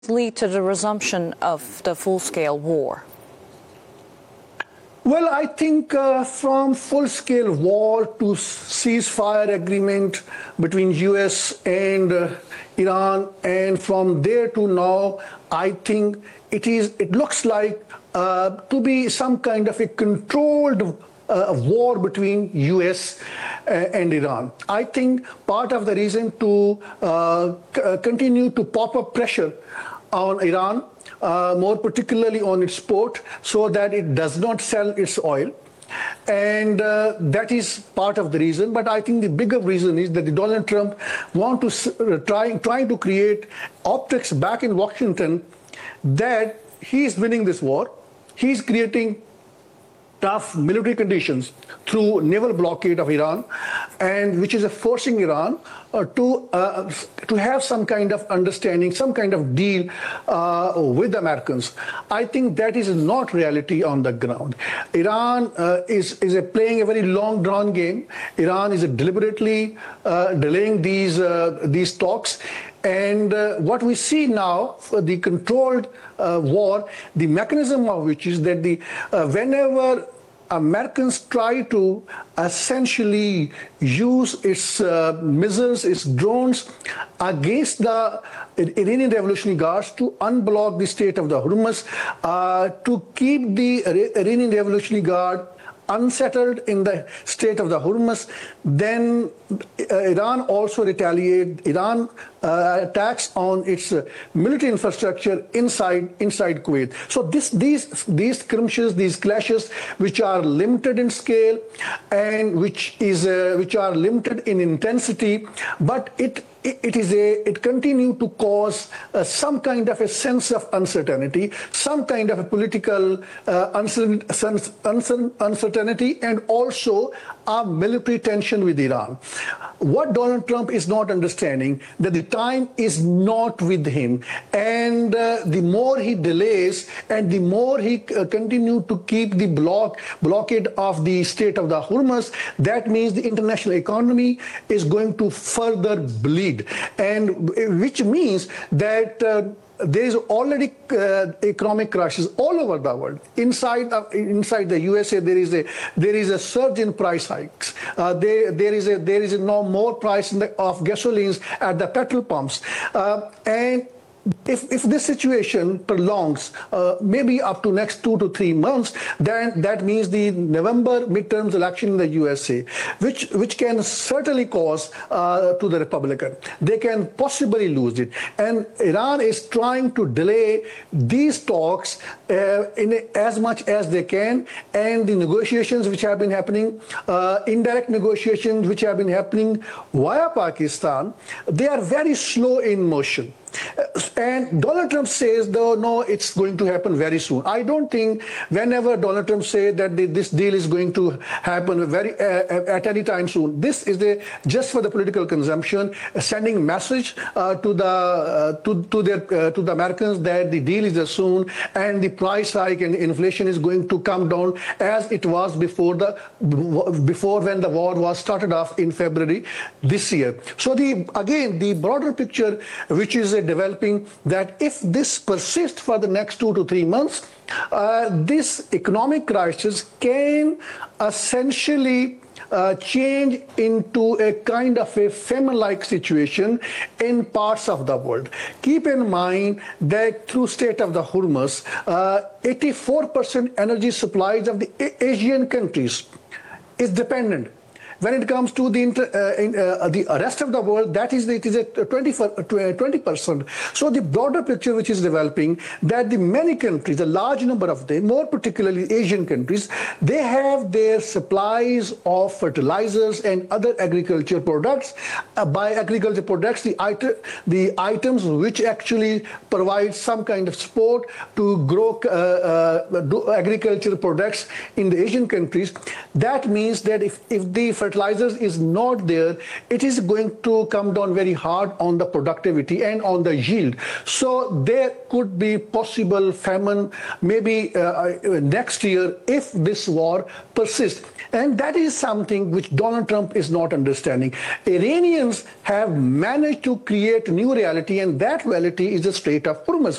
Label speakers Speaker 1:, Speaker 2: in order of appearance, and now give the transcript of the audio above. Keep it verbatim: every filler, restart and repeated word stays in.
Speaker 1: lead to the resumption of the full-scale war?
Speaker 2: Well, I think uh, from full-scale war to ceasefire agreement between U S and uh, Iran, and from there to now, I think it is. It looks like uh, to be some kind of a controlled uh, war between U S and Iran. I think part of the reason to uh, continue to pop up pressure on Iran, uh, more particularly on its port, so that it does not sell its oil. And uh, that is part of the reason. But I think the bigger reason is that the Donald Trump want to uh, try, trying to create optics back in Washington that he is winning this war. He's creating tough military conditions through naval blockade of Iran, and which is forcing Iran uh, to uh, to have some kind of understanding, some kind of deal uh, with the Americans. I think that is not reality on the ground. Iran uh, is is a playing a very long drawn game. Iran is deliberately uh, delaying these uh, these talks. And uh, what we see now for the controlled uh, war, the mechanism of which is that the uh, whenever Americans try to essentially use its uh, missiles, its drones against the Iranian Revolutionary Guards to unblock the Strait of the Hormuz, uh, to keep the Iranian Revolutionary Guard unsettled in the Strait of the Hormuz, then uh, Iran also retaliate. Iran uh, attacks on its uh, military infrastructure inside inside Kuwait. So this these these skirmishes, these clashes, which are limited in scale and which is uh, which are limited in intensity, but it. It is a. It continues to cause uh, some kind of a sense of uncertainty, some kind of a political uh, uncertainty, uncertainty, and also a military tension with Iran. What Donald Trump is not understanding that the time is not with him, and uh, the more he delays, and the more he uh, continue to keep the block blockade of the Strait of the Hormuz, that means the international economy is going to further bleed. And which means that uh, there is already uh, economic crisis all over the world. Inside uh, inside the U S A, there is a there is a surge in price hikes. Uh, there there is a there is a no more price in the, of gasolines at the petrol pumps, uh, and. If, if this situation prolongs, uh, maybe up to next two to three months, then that means the November midterms election in the U S A, which which can certainly cause uh, to the Republican. They can possibly lose it. And Iran is trying to delay these talks uh, in a, as much as they can, and the negotiations which have been happening, uh, indirect negotiations which have been happening via Pakistan, they are very slow in motion. And Donald Trump says, though, no, it's going to happen very soon. I don't think whenever Donald Trump says that the, this deal is going to happen very uh, at any time soon, this is the, just for the political consumption, uh, sending message uh, to the uh, to to their uh, to the Americans that the deal is soon, and the price hike and inflation is going to come down as it was before the before when the war was started off in February this year. So the again the broader picture, which is a developing, that if this persists for the next two to three months, uh, this economic crisis can essentially uh, change into a kind of a famine-like situation in parts of the world. Keep in mind that through Strait of the Hormuz, uh, eighty-four percent energy supplies of the Asian countries is dependent. When it comes to the inter, uh, in, uh, the rest of the world, that is it is at twenty percent. So the broader picture which is developing, that the many countries, a large number of them, more particularly Asian countries, they have their supplies of fertilizers and other agriculture products. Uh, by agriculture products, the, item, the items which actually provide some kind of support to grow uh, uh, agricultural products in the Asian countries. That means that if, if the fertilizers is not there, it is going to come down very hard on the productivity and on the yield. So there could be possible famine maybe uh, next year if this war persists. And that is something which Donald Trump is not understanding. Iranians have managed to create new reality, and that reality is the Strait of Hormuz.